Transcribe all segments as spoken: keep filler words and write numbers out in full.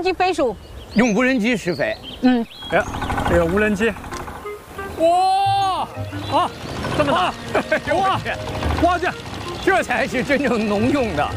人机飞鼠， 用无人机施肥。 嗯， 哎呀，这个无人机，哇啊，这么大，哇，哇去， 这才是真正农用的。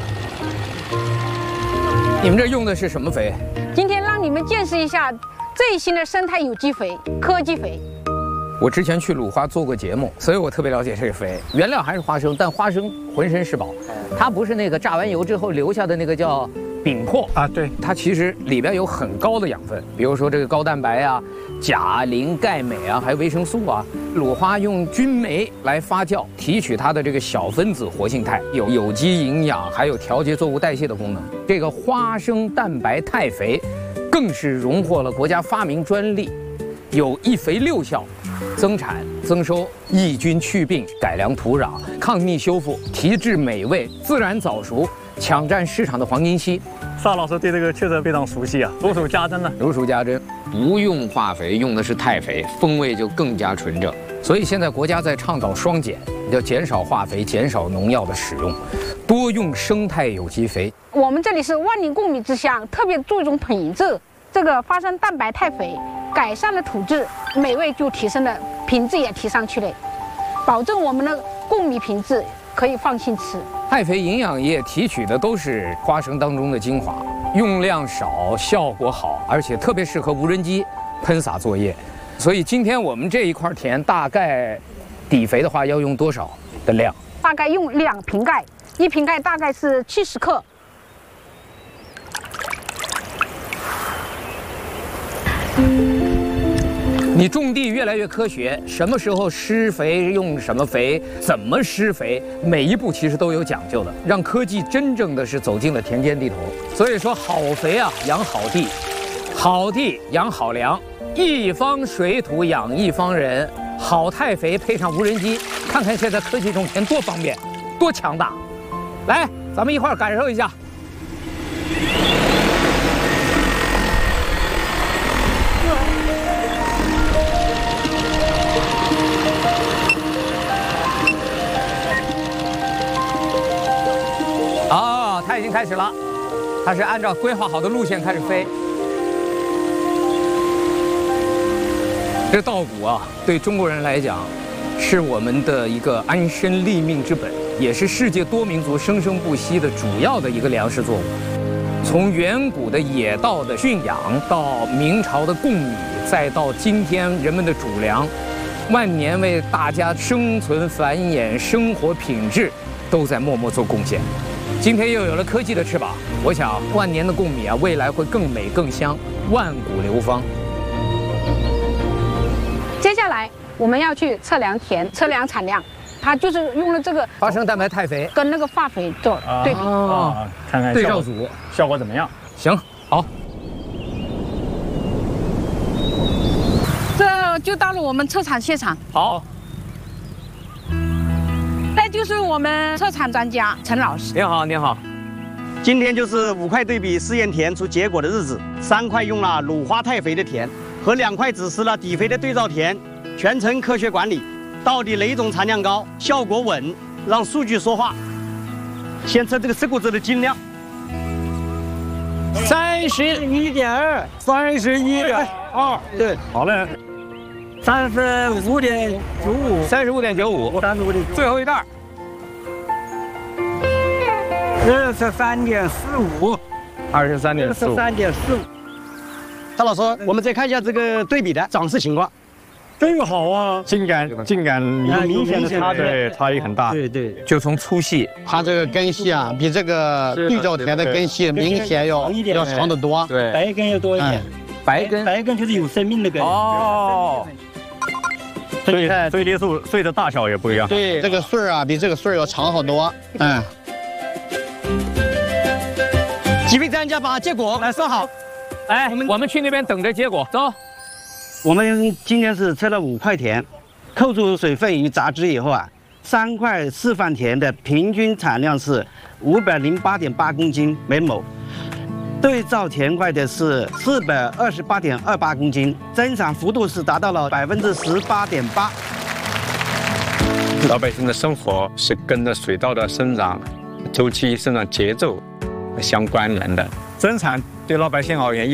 你们这用的是什么肥？ 今天让你们见识一下最新的生态有机肥、科技肥。 我之前去鲁花做过节目，所以我特别了解这个肥。原料还是花生，但花生浑身是宝，它不是那个榨完油之后留下的那个叫饼粕啊，对， 它其实里边有很高的养分，比如说这个高蛋白啊、钾、磷、钙、镁啊，还有维生素啊。鲁花用菌酶来发酵，提取它的这个小分子活性肽，有有机营养，还有调节作物代谢的功能。这个花生蛋白肽肥，更是荣获了国家发明专利，有一肥六效。增产、增收、抑菌祛病、改良土壤、抗逆修复、提质美味、自然早熟，抢占市场的黄金期。 邵老师对这个确实非常熟悉啊，如数家珍了。 如数家珍，不用化肥，用的是肽肥，风味就更加纯正。所以现在国家在倡导双减，要减少化肥、减少农药的使用，多用生态有机肥。 我们这里是万宁贡米之乡，特别注重品质，这个花生蛋白肽肥。改善了土质，美味就提升了，品质也提上去了，保证我们的贡米品质可以放心吃。 肽肥营养液提取的都是花生当中的精华，用量少，效果好，而且特别适合无人机喷洒作业。所以今天我们这一块田大概底肥的话要用多少的量？ 大概用两瓶盖，一瓶盖大概是七十克。 你种地越来越科学，什么时候施肥用什么肥，怎么施肥，每一步其实都有讲究的，让科技真正的是走进了田间地头。所以说，好肥啊养好地，好地养好粮，一方水土养一方人。好肽肥配上无人机，看看现在科技种田多方便，多强大。来，咱们一块儿感受一下。哦，它已经开始了，它是按照规划好的路线开始飞。这稻谷啊，对中国人来讲，是我们的一个安身立命之本，也是世界多民族生生不息的主要的一个粮食作物。从远古的野稻的驯养，到明朝的贡米，再到今天人们的主粮，万年为大家生存繁衍、生活品质都在默默做贡献。今天又有了科技的翅膀，我想万年的贡米啊，未来会更美更香，万古流芳。 接下来我们要去测量田，测量产量，它就是用了这个花生蛋白肽肥跟那个化肥做对比啊，看看对照组效果怎么样？ 行，好， 这就到了我们测产现场。 好， 这就是我们测产专家陈老师。 您好，您好。 今天就是五块对比试验田出结果的日子，三块用了鲁花肽肥的田，和两块只施了底肥的对照田，全程科学管理，到底哪种产量高，效果稳，让数据说话。先测这个石谷子的斤量， 三十一点二，三十一点二， 对， 好嘞， 三十五点九五， 三十五点九五， 三十五点， 最后一袋。 二十三点四五， 二十三点二十三点四五。 张老师，我们再看一下这个对比的长势情况。 这个好啊，茎秆茎秆有明显的差别，差异很大。 对对， 就从粗细， 它这个根系啊，比这个对照田的根系明显要要长得多。 对， 白根要多一点， 白根， 白根就是有生命的根。 哦， 所以穗粒树穗的大小也不一样。 对，这个穗儿啊，比这个穗儿要长好多。嗯。 几位专家把结果来说好。 哎，我们我们去那边等着结果，走。 我们今天是测了五块田，扣除水分与杂质以后啊，三块示范田的平均产量是五百零八点八公斤每亩，对照田块的是四百二十八点二八公斤，增产幅度是达到了百分之十八点八。 老百姓的生活是跟着水稻的生长周期、生长节奏相关联的， 增产对老百姓而言